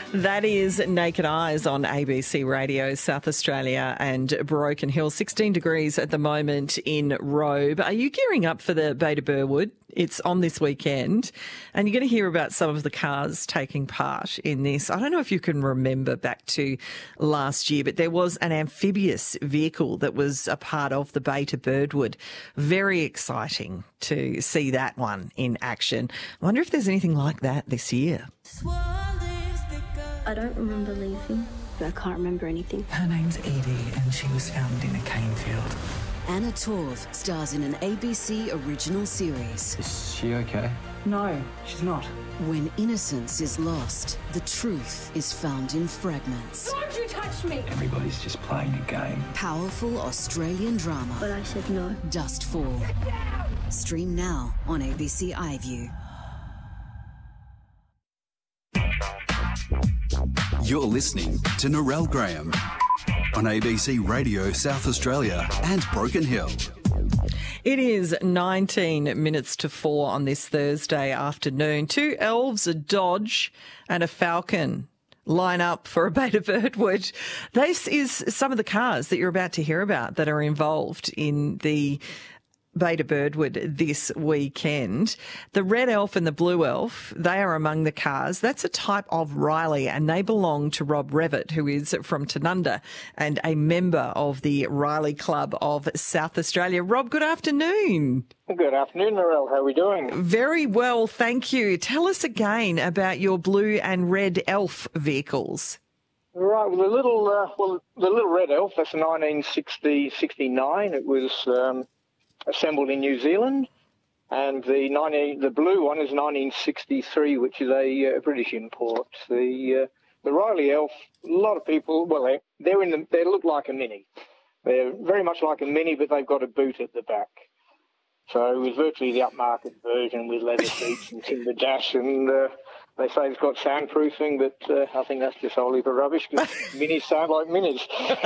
That is Naked Eyes on ABC Radio, South Australia and Broken Hill. 16 degrees at the moment in Robe. Are you gearing up for the Beta Burwood? It's on this weekend, and you're going to hear about some of the cars taking part in this. I don't know if you can remember back to last year, but there was an amphibious vehicle that was a part of the Beta Birdwood. Very exciting to see that one in action. I wonder if there's anything like that this year. I don't remember leaving. I can't remember anything. Her name's Edie, and she was found in a cane field. Anna Torv stars in an ABC original series. Is she okay? No, she's not. When innocence is lost, the truth is found in fragments. Don't you touch me! Everybody's just playing a game. Powerful Australian drama. But I said no. Dustfall. Stream now on ABC iView. You're listening to Narelle Graham on ABC Radio South Australia and Broken Hill. It is 19 minutes to 4 on this Thursday afternoon. Two elves, a Dodge and a Falcon line up for a Beta Birdwood. This is some of the cars that you're about to hear about that are involved in the Beta Birdwood this weekend. The Red Elf and the Blue Elf, they are among the cars. That's a type of Riley, and they belong to Rob Revitt, who is from Tanunda and a member of the Riley Club of South Australia. Rob, good afternoon. Good afternoon, Narelle. How are we doing? Very well, thank you. Tell us again about your Blue and Red Elf vehicles. Right, well, the little Red Elf, that's a 1969. It was assembled in New Zealand, and the blue one is 1963, which is a British import. The Riley Elf, a lot of people, well, they look like a Mini. They're very much like a Mini, but they've got a boot at the back. So it was virtually the upmarket version with leather seats and timber dash, and they say it's got soundproofing, but I think that's just wholly for rubbish because Minis sound like Minis.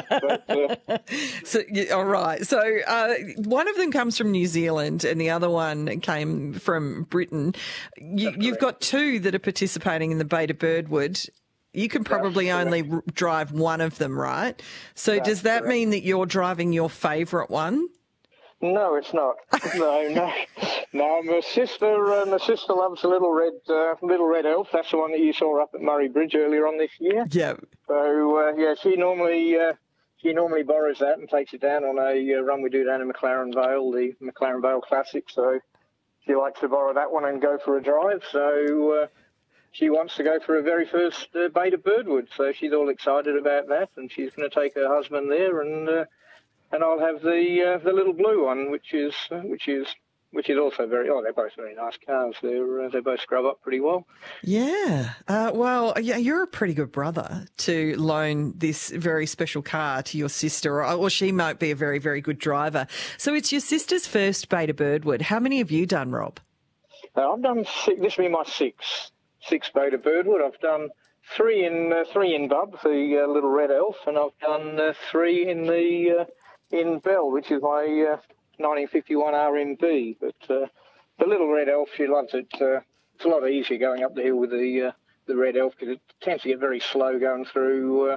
All right. So one of them comes from New Zealand and the other one came from Britain. You've got two that are participating in the Beta Birdwood. You can probably only drive one of them, right? So does that mean that you're driving your favourite one? No, it's not. No. My sister loves the little red elf. That's the one that you saw up at Murray Bridge earlier on this year. Yeah. So she normally borrows that and takes it down on a run we do down in McLaren Vale, the McLaren Vale Classic. So she likes to borrow that one and go for a drive. So she wants to go for her very first Beta Birdwood. So she's all excited about that, and she's going to take her husband there and I'll have the little blue one, which is also they're both very nice cars. They both scrub up pretty well. Yeah. You're a pretty good brother to loan this very special car to your sister, or she might be a very, very good driver. So it's your sister's first Beta Birdwood. How many have you done, Rob? I've done six. This will be my sixth Beta Birdwood. I've done three in Bub, the little Red Elf, and I've done three in Bell, which is my 1951 RMB. But the little Red Elf, she loves it. It's a lot easier going up the hill with the Red Elf because it tends to get very slow going through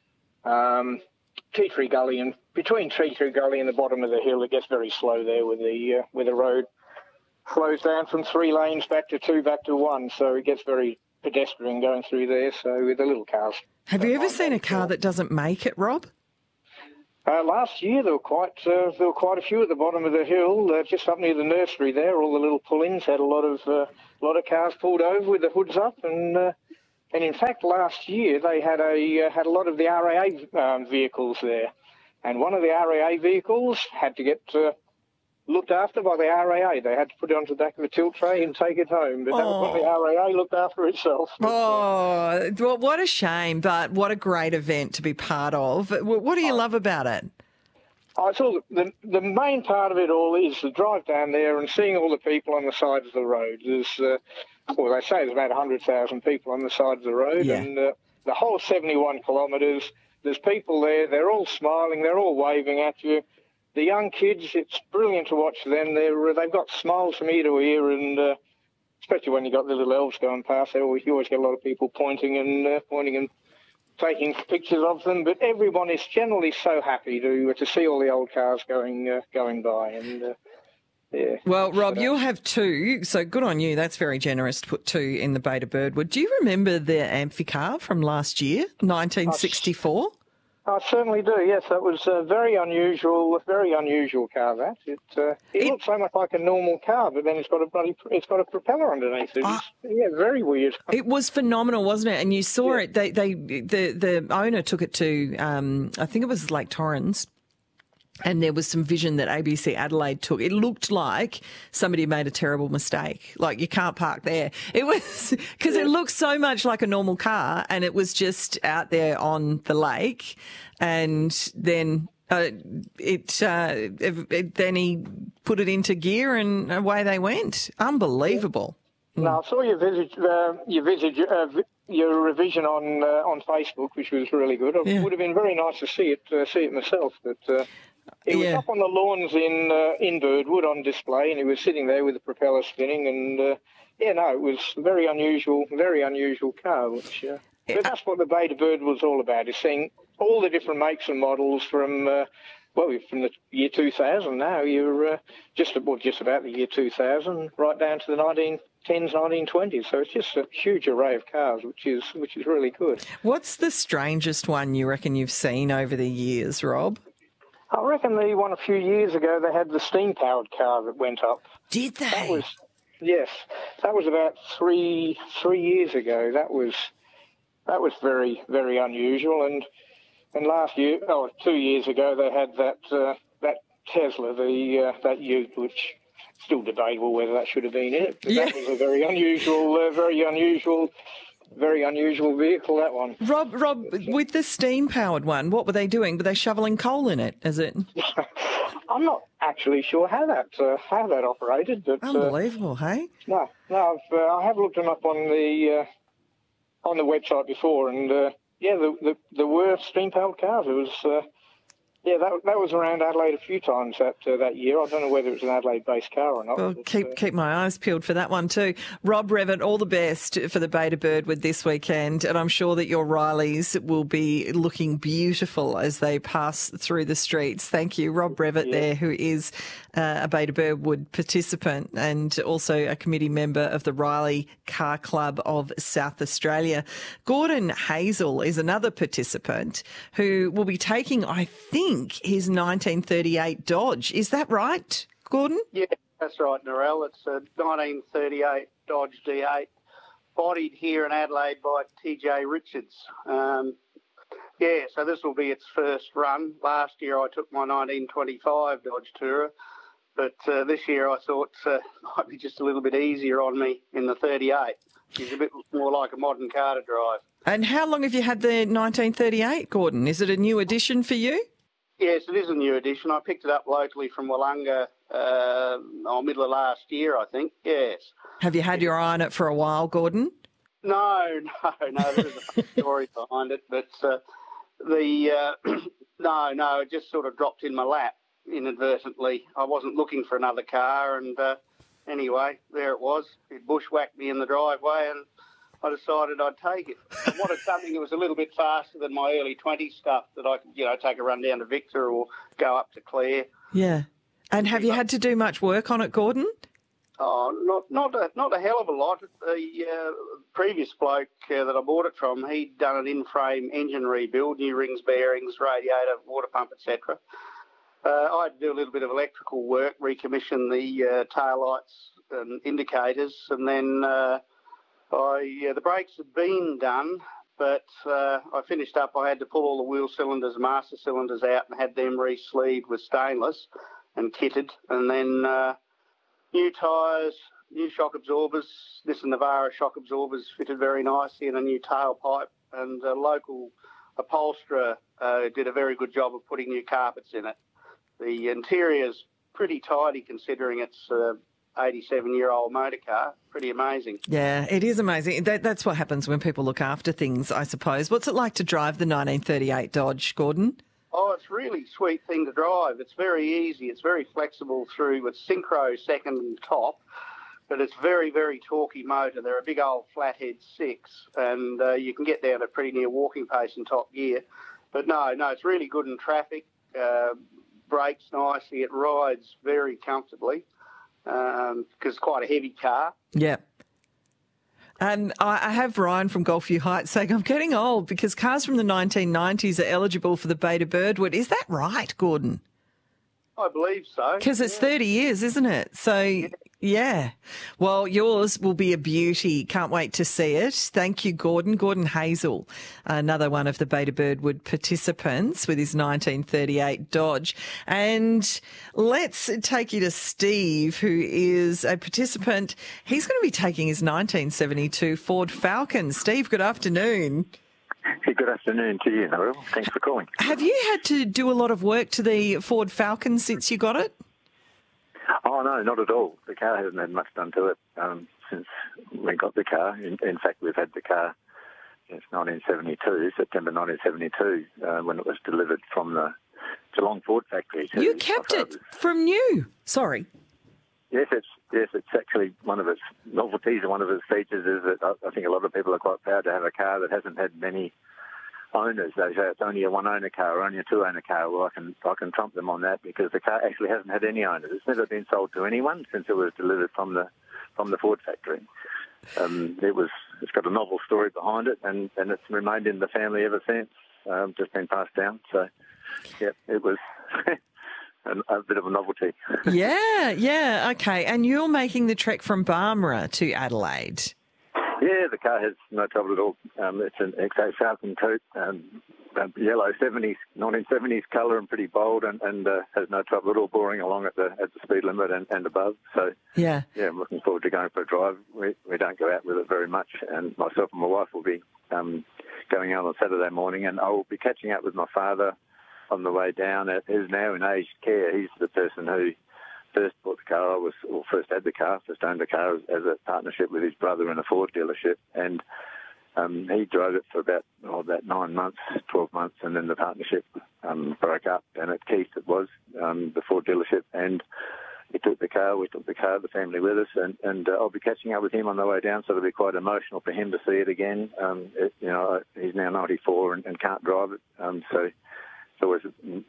Tea Tree Gully, and between Tea Tree Gully and the bottom of the hill, it gets very slow there with the road slows down from 3 lanes back to 2, back to 1, so it gets very pedestrian going through there. So with the little cars. Have you ever seen a car that doesn't make it, Rob? Last year there were quite a few at the bottom of the hill, just up near the nursery there. All the little pull-ins had a lot of cars pulled over with the hoods up, and in fact last year they had a lot of the RAA vehicles there, and one of the RAA vehicles had to get looked after by the RAA. They had to put it onto the back of a tilt tray and take it home, but that was when the RAA looked after itself. Oh, well, what a shame, but what a great event to be part of. What do you love about it? I saw the main part of it all is the drive down there and seeing all the people on the side of the road. There's, they say there's about 100,000 people on the side of the road, and the whole 71 kilometres, there's people there, they're all smiling, they're all waving at you. The young kids, it's brilliant to watch them. They've got smiles from ear to ear, and especially when you got the little elves going past. You always get a lot of people pointing and taking pictures of them. But everyone is generally so happy to see all the old cars going by, and yeah. Well, Rob, you'll have 2, so good on you. That's very generous to put 2 in the Beta Birdwood. Do you remember the Amphicar from last year, 1964? I certainly do. Yes, that was a very unusual car. That it looked so much like a normal car, but then it's got a propeller underneath it. Very weird. It was phenomenal, wasn't it? And you saw it. The owner took it to I think it was Lake Torrens. And there was some vision that ABC Adelaide took. It looked like somebody made a terrible mistake. Like, you can't park there. It was because it looked so much like a normal car, and it was just out there on the lake. And then then he put it into gear, and away they went. Unbelievable. No, I saw your revision on Facebook, which was really good. It would have been very nice to see it myself, but. It was up on the lawns in Birdwood on display, and he was sitting there with the propeller spinning, and it was a very unusual car. Which, but that's what the Beta Bird was all about: is seeing all the different makes and models from the year 2000. Now you're just about the year 2000, right down to the 1910s, 1920s. So it's just a huge array of cars, which is really good. What's the strangest one you reckon you've seen over the years, Rob? I reckon the one a few years ago, they had the steam-powered car that went up. Did they? That was about three years ago. That was very, very unusual. And last year, 2 years ago, they had that Tesla, that Ute, which still debatable whether that should have been in it. But that was a very unusual vehicle, that one. Rob, with the steam-powered one, what were they doing? Were they shoveling coal in it? Is it? I'm not actually sure how that operated. But, unbelievable, hey? No, I have looked them up on the website before, and there were steam-powered cars. It was. That was around Adelaide a few times that year. I don't know whether it was an Adelaide-based car or not. Well, keep my eyes peeled for that one too. Rob Revitt, all the best for the Beta Birdwood this weekend, and I'm sure that your Rileys will be looking beautiful as they pass through the streets. Thank you, Rob Revitt there, who is a Beta Birdwood participant and also a committee member of the Riley Car Club of South Australia. Gordon Hazel is another participant who will be taking, I think, his 1938 Dodge. Is that right, Gordon? Yeah, that's right, Narelle. It's a 1938 Dodge D8, bodied here in Adelaide by TJ Richards. So this will be its first run. Last year I took my 1925 Dodge Tourer, but this year I thought it might be just a little bit easier on me in the 38. It's a bit more like a modern car to drive. And how long have you had the 1938, Gordon? Is it a new addition for you? Yes, it is a new edition. I picked it up locally from Wollonga middle of last year, I think. Yes. Have you had your eye on it for a while, Gordon? No. There's a story behind it, but it just sort of dropped in my lap inadvertently. I wasn't looking for another car, and anyway, there it was. It bushwhacked me in the driveway, and I decided I'd take it. I wanted something that was a little bit faster than my early 20s stuff that I could, take a run down to Victor or go up to Clare. Yeah. And have you had to do much work on it, Gordon? Oh, not a hell of a lot. The previous bloke that I bought it from, he'd done an in-frame engine rebuild, new rings, bearings, radiator, water pump, etc. I had to do a little bit of electrical work, recommission the taillights and indicators, and then the brakes had been done, but I finished up. I had to pull all the wheel cylinders, master cylinders out, and had them re-sleeved with stainless and kitted, and then new tyres, new shock absorbers. This Navara shock absorbers fitted very nicely, and a new tailpipe, and a local upholsterer did a very good job of putting new carpets in it. The interior's pretty tidy considering it's 87-year-old motor car. Pretty amazing. Yeah, it is amazing. That's what happens when people look after things, I suppose. What's it like to drive the 1938 Dodge, Gordon? Oh, it's a really sweet thing to drive. It's very easy. It's very flexible through with synchro second and top. but it's very, very torquey motor. They're a big old flathead 6, and you can get down at pretty near walking pace in top gear. But no, it's really good in traffic, brakes nicely, it rides very comfortably because it's quite a heavy car. Yeah. And I have Ryan from Golfview Heights saying, I'm getting old because cars from the 1990s are eligible for the Beta Birdwood. Is that right, Gordon? I believe so. Because it's 30 years, isn't it? So, yeah. Well, yours will be a beauty. Can't wait to see it. Thank you, Gordon. Gordon Hazel, another one of the Beta Birdwood participants with his 1938 Dodge. And let's take you to Steve, who is a participant. He's going to be taking his 1972 Ford Falcon. Steve, good afternoon. Hey, good afternoon to you, Narelle. Thanks for calling. Have you had to do a lot of work to the Ford Falcon since you got it? Oh, no, not at all. The car hasn't had much done to it since we got the car. In fact, we've had the car since 1972, September 1972, when it was delivered from the Geelong Ford factory. You kept it from new? Sorry. Yes, it's actually one of its novelties and one of its features is that I think a lot of people are quite proud to have a car that hasn't had many owners. They say it's only a one-owner car or only a two-owner car. Well, I can trump them on that because the car actually hasn't had any owners. It's never been sold to anyone since it was delivered from the Ford factory. It's got a novel story behind it, and it's remained in the family ever since. Just been passed down. So, yeah, it was. A bit of a novelty. Yeah, okay. And you're making the trek from Barmera to Adelaide. Yeah, the car has no trouble at all. It's an XA Falcon Coupe, yellow 1970s colour and pretty bold and has no trouble at all boring along at the speed limit and above. So, yeah, I'm looking forward to going for a drive. We don't go out with it very much, and myself and my wife will be going out on Saturday morning, and I will be catching up with my father on the way down, who's now in aged care. He's the person who first bought the car, first owned the car as a partnership with his brother in a Ford dealership. And he drove it for about 9 months, 12 months, and then the partnership broke up. And at Keith it was, the Ford dealership. And we took the car, the family with us, and I'll be catching up with him on the way down, so it'll be quite emotional for him to see it again. He's now 94 and can't drive it, so it's always,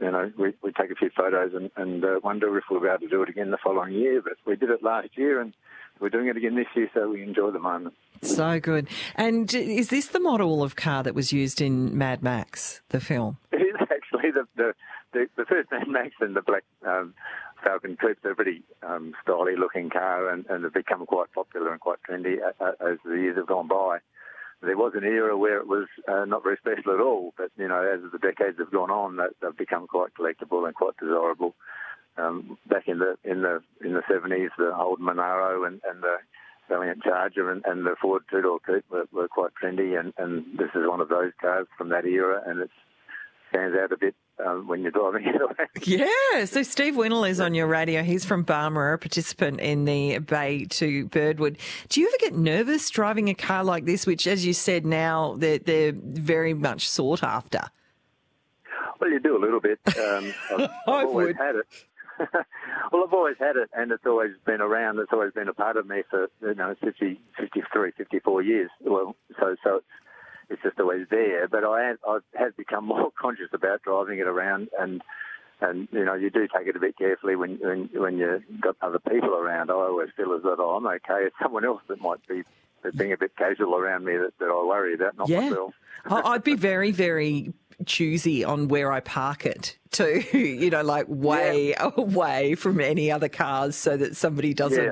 we take a few photos and wonder if we'll be able to do it again the following year. But we did it last year and we're doing it again this year, so we enjoy the moment. So good. And is this the model of car that was used in Mad Max, the film? It is actually the first Mad Max and the black Falcon Coupe. They're a pretty stylish-looking car and they've become quite popular and quite trendy as the years have gone by. There was an era where it was not very special at all, but as the decades have gone on, they've become quite collectible and quite desirable. Back in the 70s, the old Monaro and the Valiant Charger and the Ford two-door coupe were quite trendy, and this is one of those cars from that era, and it stands out a bit when you're driving it away. Yeah, so Steve Winnell is on your radio. He's from Barmera, a participant in the Bay to Birdwood. Do you ever get nervous driving a car like this, which, as you said, now they're very much sought after? Well, you do a little bit. I've always had it. Well, I've always had it, and it's always been around. It's always been a part of me for 53, 54 years. Well, so it's just always there. But I have become more conscious about driving it around, and you do take it a bit carefully when you've got other people around. I always feel as though I'm okay. It's someone else that might be being a bit casual around me that I worry about, not myself. I'd be very, very choosy on where I park it too, way away from any other cars so that somebody doesn't.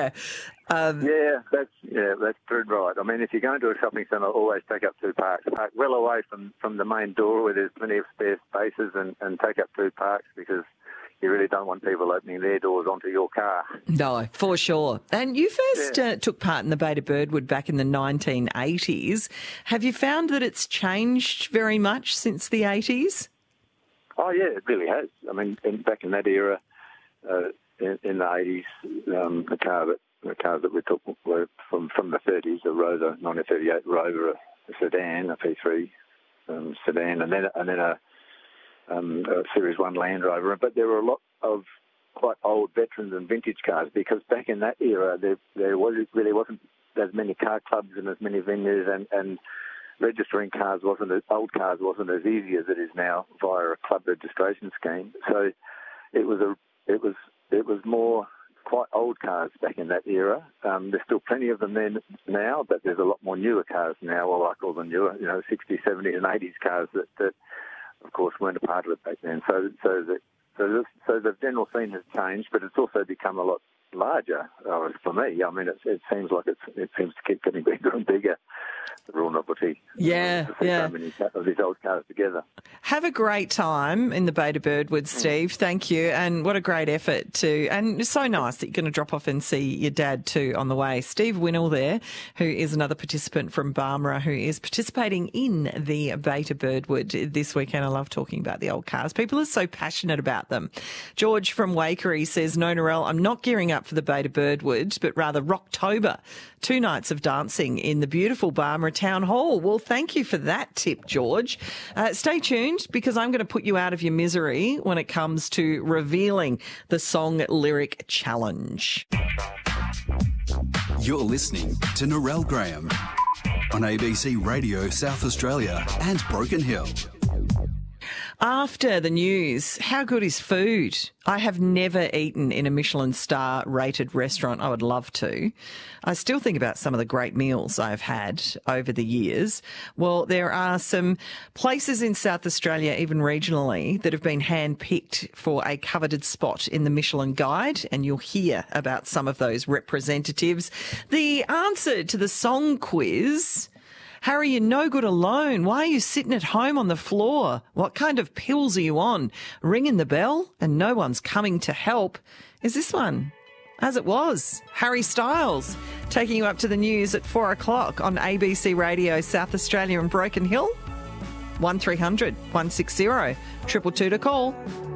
That's true, right. I mean, if you're going to a shopping centre, always take up two parks. Park well away from the main door where there's plenty of spare spaces and take up two parks because you really don't want people opening their doors onto your car. No, for sure. And you first took part in the Beta Birdwood back in the 1980s. Have you found that it's changed very much since the 80s? Oh, yeah, it really has. I mean, back in that era, in the 80s, the cars that we took were from the 30s, a Rover, 1938 Rover, a sedan, a P3 sedan, and then a Series 1 Land Rover. But there were a lot of quite old veterans and vintage cars, because back in that era there really wasn't as many car clubs and as many venues, and registering old cars wasn't as easy as it is now via a club registration scheme. So it was more quite old cars back in that era. There's still plenty of them there now, but there's a lot more newer cars now, or I call them newer, 60s, 70s and 80s cars that of course weren't a part of it back then. So the general scene has changed, but it's also become a lot larger for me. I mean, it seems like it seems to keep getting bigger and bigger. The real novelty. Yeah. So many of these old cars together. Have a great time in the Beta Birdwood, Steve. Thank you. And what a great effort and it's so nice that you're going to drop off and see your dad too on the way. Steve Winnell there, who is another participant from Barmera, who is participating in the Beta Birdwood this weekend. I love talking about the old cars. People are so passionate about them. George from Wakery says, no, Narelle, I'm not gearing up for the Beta Birdwood, but rather Rocktober. 2 nights of dancing in the beautiful Barmera Town Hall. Well, thank you for that tip, George. Stay tuned, because I'm going to put you out of your misery when it comes to revealing the song lyric challenge. You're listening to Narelle Graham on ABC Radio South Australia and Broken Hill. After the news, how good is food? I have never eaten in a Michelin star rated restaurant. I would love to. I still think about some of the great meals I've had over the years. Well, there are some places in South Australia, even regionally, that have been handpicked for a coveted spot in the Michelin Guide, and you'll hear about some of those representatives. The answer to the song quiz: Harry, you're no good alone. Why are you sitting at home on the floor? What kind of pills are you on? Ringing the bell and no one's coming to help. Is this one? As it was. Harry Styles taking you up to the news at 4 o'clock on ABC Radio South Australia and Broken Hill. 1300 160 222 to call.